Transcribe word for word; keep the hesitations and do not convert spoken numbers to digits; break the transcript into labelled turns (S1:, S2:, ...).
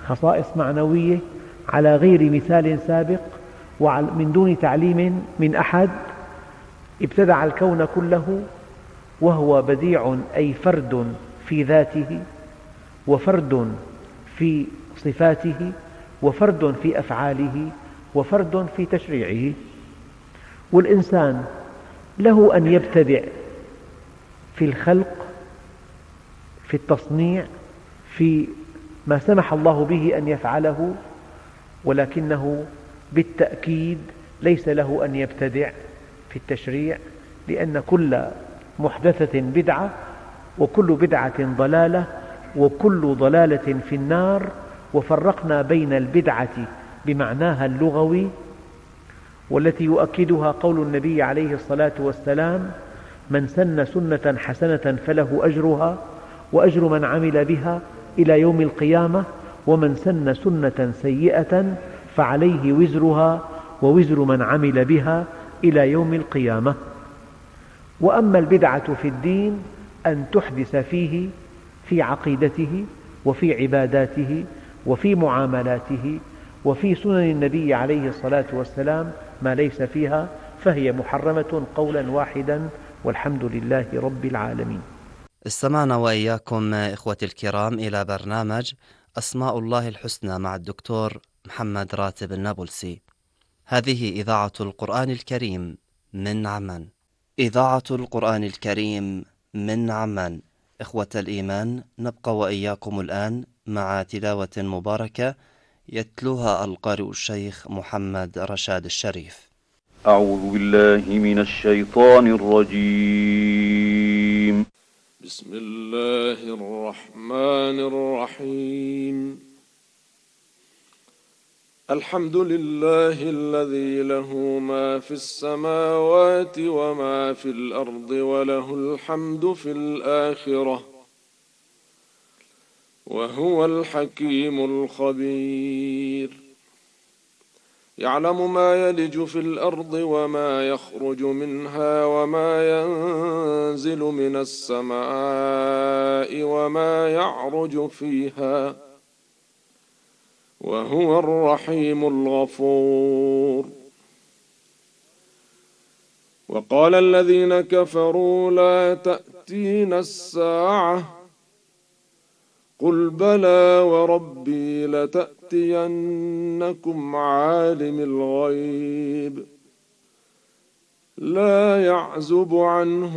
S1: خصائص معنوية على غير مثال سابق ومن دون تعليم من أحد. ابتدع الكون كله وهو بديع، أي فرد في ذاته، وفرد في صفاته، وفرد في أفعاله، وفرد في تشريعه. والإنسان له أن يبتدع في الخلق، في التصنيع، في ما سمح الله به أن يفعله، ولكنه بالتأكيد ليس له أن يبتدع في التشريع، لأن كل محدثة بدعة، وكل بدعة ضلالة، وكل ضلالة في النار. وفرقنا بين البدعة بمعناها اللغوي، والتي يؤكدها قول النبي عليه الصلاة والسلام: من سن سنة حسنة فله أجرها وأجر من عمل بها إلى يوم القيامة، ومن سن سنة سيئة فعليه وزرها ووزر من عمل بها إلى يوم القيامة. وأما البدعة في الدين أن تحدث فيه، في عقيدته، وفي عباداته، وفي معاملاته، وفي سنن النبي عليه الصلاة والسلام ما ليس فيها، فهي محرمة قولا واحدا، والحمد لله رب العالمين.
S2: استمعنا وإياكم إخوتي الكرام إلى برنامج أسماء الله الحسنى مع الدكتور محمد راتب النابلسي. هذه إذاعة القرآن الكريم من عمان. إذاعة القرآن الكريم من عمان. إخوة الإيمان، نبقى وإياكم الآن مع تلاوة مباركة يتلوها القارئ الشيخ محمد رشاد الشريف.
S3: أعوذ بالله من الشيطان الرجيم.
S4: بسم الله الرحمن الرحيم. الحمد لله الذي له ما في السماوات وما في الأرض وله الحمد في الآخرة وهو الحكيم الخبير. يعلم ما يلج في الأرض وما يخرج منها وما ينزل من السماء وما يعرج فيها وهو الرحيم الغفور. وقال الذين كفروا لا تأتينا الساعة قل بلى وربي لتأتينكم عالم الغيب لا يعزب عنه